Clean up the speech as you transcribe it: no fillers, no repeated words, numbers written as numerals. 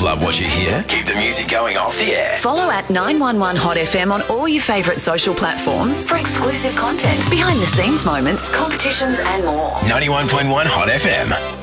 Love what you hear? Keep the music going off the air. Follow at 911 Hot FM on all your favourite social platforms for exclusive content, behind the scenes moments, competitions and more. 91.1 Hot FM.